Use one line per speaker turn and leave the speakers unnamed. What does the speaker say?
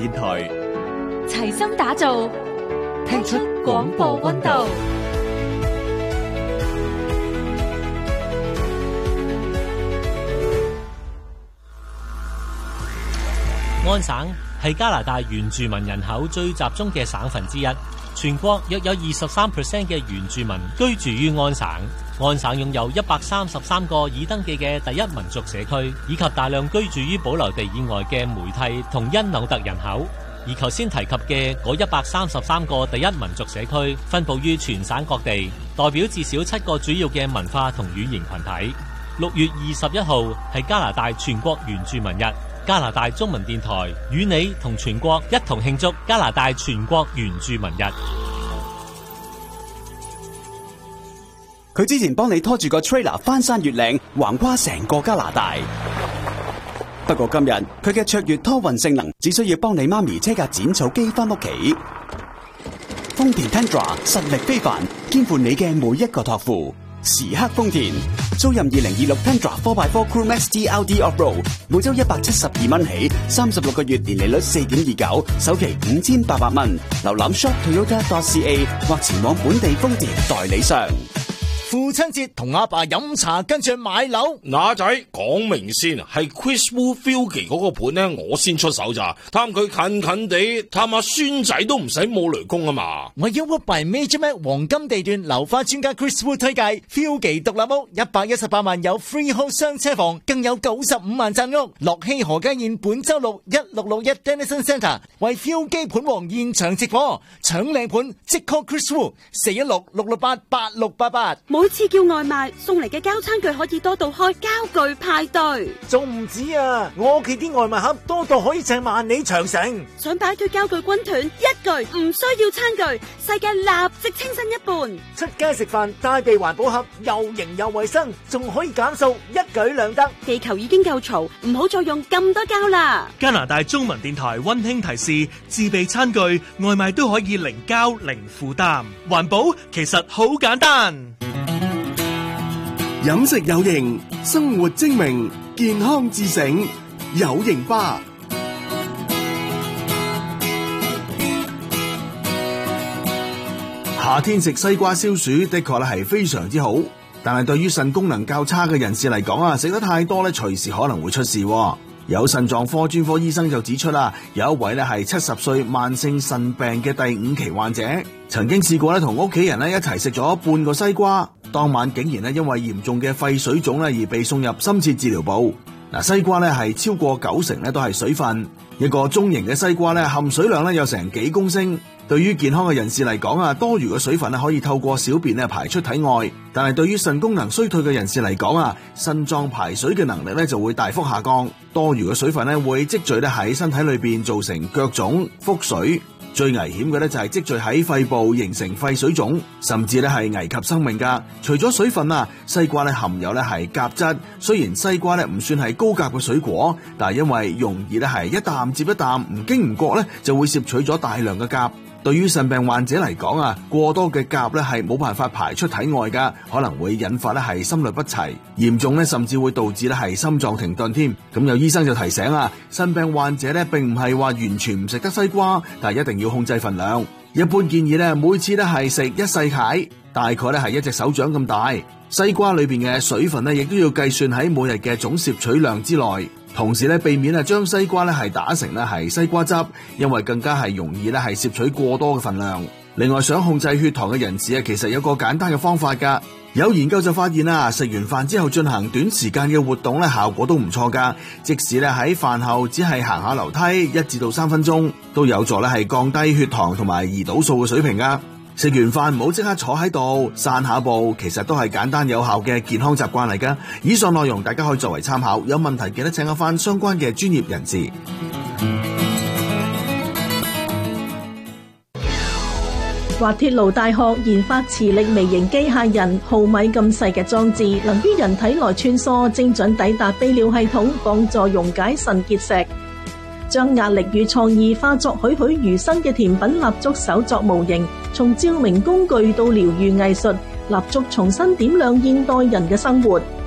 電台，
齊心打造，聽出廣播溫度。
安省係加拿大原住民人口最集中嘅省份之一，全國約有23% 嘅原住民居住於安省。安省擁有133個已登記嘅第一民族社區，以及大量居住於保留地以外嘅梅蒂同因紐特人口。而頭先提及嘅嗰133個第一民族社區分布於全省各地，代表至少7個主要嘅文化同語言群體。6月21號係加拿大全國原住民日，加拿大中文電台與你同全國一同慶祝加拿大全國原住民日。
佢之前幫你拖住個 trailer 翻山越嶺，橫跨成個加拿大。不過今日佢嘅卓越拖運性能，只需要幫你媽咪車架剪草機翻屋企。豐田 Tundra 實力非凡，肩負你嘅每一個託付。時刻豐田，租任2026 Tundra 4x4 Crew Max TLD Off-Road， 每周172蚊起，36個月年利率 4.29%， 首期5800蚊。瀏覽 shoptoyota.ca 或前往本地豐田代理商。
父親節同阿爸飲茶跟住買樓，
嗱仔講明先，係 Chris Wu Filky 嗰個盤呢，我先出手咋，貪佢近近地，探下孫仔都唔使冇雷公啊嘛。
我一屋 by Major Mac 黃金地段樓花專家 Chris Wu 推介 Filky 獨立屋，118萬有 freehold 雙車房，更有95萬賺屋。樂熙何家宴本周六1661 Denison Centre 為 Filky 盤王現場直播，搶靚盤即 call Chris Wu 416-668-8688。
每次叫外賣送嚟嘅膠餐具可以多到開膠具派對，
仲唔止啊！我屋企啲外賣盒多到可以掟萬里長城。
想擺脫膠具軍團，一句唔需要餐具，世界立即清新一半。
出街食飯帶備環保盒，又型又衛生，仲可以減數，一舉兩得。
地球已經夠嘈，唔好再用咁多膠啦。
加拿大中文電台溫馨提示：自備餐具，外賣都可以零膠零負擔，環保其實好簡單。
飲食有型，生活精明，健康自省，有型吧。夏天食西瓜消暑的確係非常之好，但係對於腎功能較差嘅人士嚟講啊，食得太多咧，隨時可能會出事。有腎臟科專科醫生就指出啦，有一位咧係70歲慢性腎病嘅第5期患者，曾經試過咧同屋企人咧一齊食咗半個西瓜，當晚竟然咧因為嚴重嘅肺水腫咧而被送入深切治療部。西瓜咧係超過90%咧都係水分，一個中型嘅西瓜咧含水量咧有成幾公升。對於健康嘅人士嚟講啊，多餘嘅水分咧可以透過小便咧排出體外，但係對於腎功能衰退嘅人士嚟講啊，腎臟排水嘅能力咧就會大幅下降，多餘嘅水分咧會積聚咧喺身體裏邊造成腳腫、腹水。最危險嘅咧就係積聚喺肺部形成肺水腫，甚至咧係危及生命噶。除咗水分啊，西瓜咧含有咧係鉀質。雖然西瓜咧唔算係高鉀嘅水果，但係因為容易咧係一啖接一啖，唔經唔覺咧就會攝取咗大量嘅鉀。對於腎病患者嚟講啊，過多嘅鉀咧係冇辦法排出體外噶，可能會引發咧係心律不齊，嚴重咧甚至會導致咧係心臟停頓添。咁有醫生就提醒啊，腎病患者咧並唔係話完全唔食得西瓜，但係一定要控制份量。一般建議咧每次咧係食一細塊，大概咧係一隻手掌咁大。西瓜裏邊嘅水分咧亦都要計算喺每日嘅總攝取量之內。同時咧，避免將西瓜咧係打成咧係西瓜汁，因為更加係容易咧係攝取過多嘅份量。另外，想控制血糖嘅人士啊，其實有個簡單嘅方法噶。有研究就發現啦，食完飯之後進行短時間嘅活動咧，效果都唔錯噶。即使咧喺飯後只係行下樓梯1至到3分鐘，都有助咧係降低血糖同埋胰島素嘅水平噶。食完飯唔好即刻坐喺度散下步，其實都係簡單有效嘅健康習慣嚟噶。以上內容大家可以作為參考，有問題記得請返相關嘅專業人士。
滑鐵盧大學研發磁力微型機械人，毫米咁細嘅裝置，能於人體內穿梭，精準抵達泌尿系統，幫助溶解腎結石。將壓力與創意化作栩栩如生嘅甜品蠟燭手作模型，從照明工具到療癒藝術，蠟燭重新點亮現代人嘅生活。